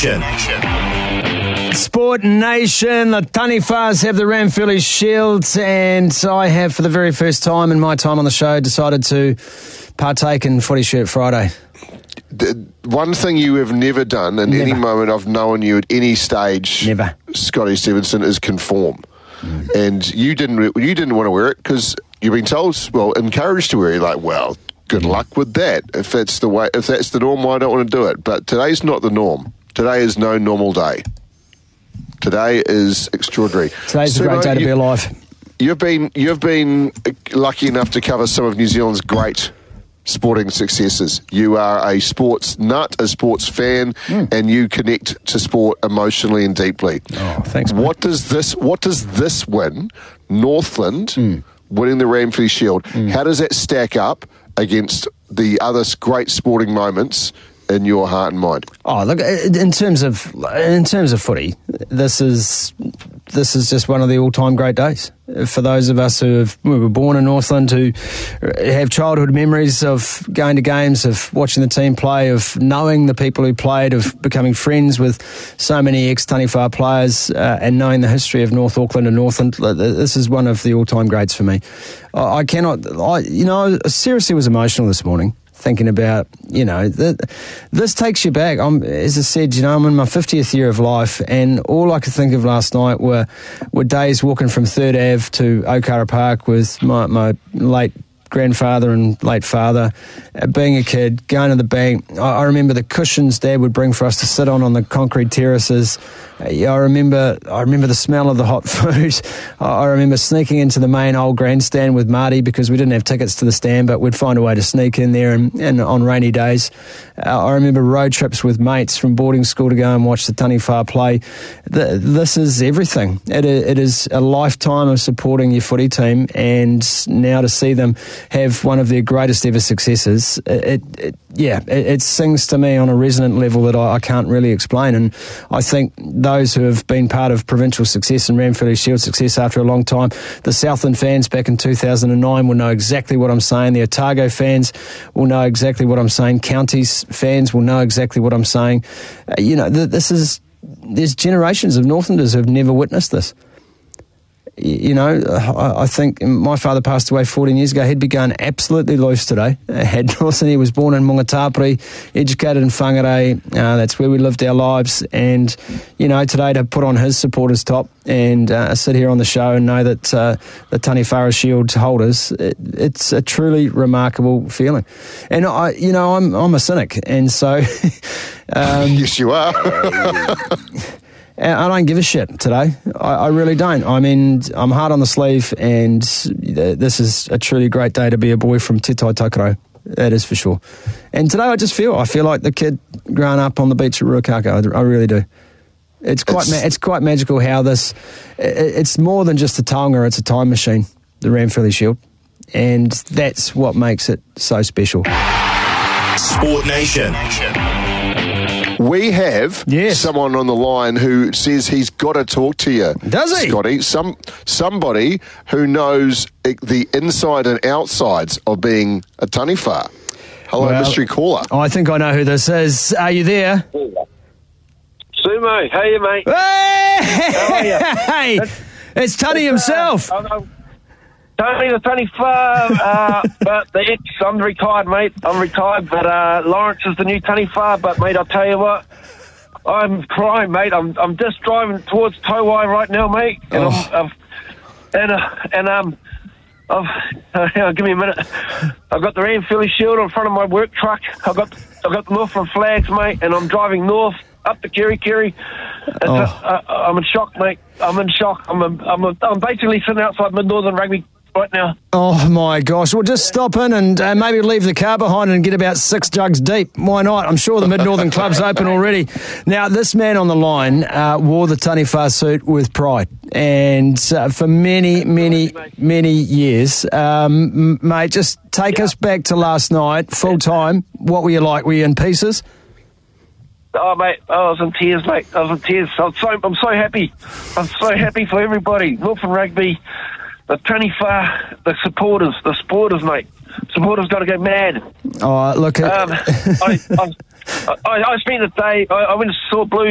Nation. Sport Nation, the Taniwhas have the Ranfurly Shield, and I have, for the very first time in my time on the show, decided to partake in Footy Shirt Friday. One thing you have never done in any moment I've known you at any stage, Never. Scotty Stevenson, is conform. And you didn't want to wear it because you've been told, well, encouraged to wear it. You're like, well, good luck with that. If that's the norm, I don't want to do it. But today's not the norm. Today is no normal day. Today is extraordinary. Today's a great day to be alive. You've been lucky enough to cover some of New Zealand's great sporting successes. You are a sports nut, a sports fan, and you connect to sport emotionally and deeply. Oh, thanks, mate. What does this win, Northland winning the Ranfurly Shield, how does that stack up against the other great sporting moments in your heart and mind? Oh, look, in terms of footy, this is just one of the all-time great days. For those of us who were born in Northland, who have childhood memories of going to games, of watching the team play, of knowing the people who played, of becoming friends with so many ex-Taniwha players, and knowing the history of North Auckland and Northland, this is one of the all-time greats for me. I seriously was emotional this morning, thinking about, this takes you back. As I said, I'm in my 50th year of life, and all I could think of last night were days walking from 3rd Ave to Okara Park with my late grandfather and late father, being a kid, going to the bank. I remember the cushions Dad would bring for us to sit on the concrete terraces. I remember the smell of the hot food. I remember sneaking into the main old grandstand with Marty because we didn't have tickets to the stand, but we'd find a way to sneak in there and on rainy days. I remember road trips with mates from boarding school to go and watch the Taniwha play. This is everything. It is a lifetime of supporting your footy team, and now to see them have one of their greatest ever successes, it sings to me on a resonant level that I can't really explain. And I think those who have been part of provincial success and Ranfurly Shield success after a long time, the Southland fans back in 2009 will know exactly what I'm saying. The Otago fans will know exactly what I'm saying. Counties fans will know exactly what I'm saying. There's generations of Northlanders who have never witnessed this. I think my father passed away 14 years ago. He'd be going absolutely loose today. He was born in Mungatapuri, educated in Whangarei. That's where we lived our lives. And, today to put on his supporters top and sit here on the show and know that the Taniwha Shield holders, it's a truly remarkable feeling. And, I'm a cynic. And so... yes, you are. I don't give a shit today. I really don't. I mean, I'm hard on the sleeve, and this is a truly great day to be a boy from Te Tai Tokerau. That is for sure. And today I feel like the kid growing up on the beach at Ruakaka. I really do. It's quite magical how this... It's more than just a taonga, it's a time machine, the Ranfurly Shield. And that's what makes it so special. Sport Nation. We have someone on the line who says he's got to talk to you. Does he? Scotty, somebody who knows the inside and outsides of being a Taniwha. Hello, mystery caller. I think I know who this is. Are you there? Sumo, how are you, mate? Hey! How are you? Hey! It's Tani himself. Tony the Taniwha, but the ex, I'm retired, mate. I'm retired, but Lawrence is the new Taniwha. But, mate, I'll tell you what, I'm crying, mate. I'm just driving towards Towai right now, mate. And give me a minute. I've got the Ranfurly Shield in front of my work truck. I've got the Northland flags, mate, and I'm driving north up to Kerikeri. I'm in shock, mate. I'm in shock. I'm basically sitting outside Mid-Northern Rugby right now. Oh, my gosh. Well, just stop in and maybe leave the car behind and get about 6 jugs deep. Why not? I'm sure the Mid-Northern Club's open already. Now, this man on the line wore the Taniwha suit with pride. And for many, many, many years, mate, just take us back to last night, full time. What were you like? Were you in pieces? Oh, mate, I was in tears, mate. I was in tears. I'm so happy. I'm so happy for everybody. Northern Rugby, the Taniwha, the supporters, mate. Supporters got to go mad. Oh, look. I spent the day. I went to saw Blues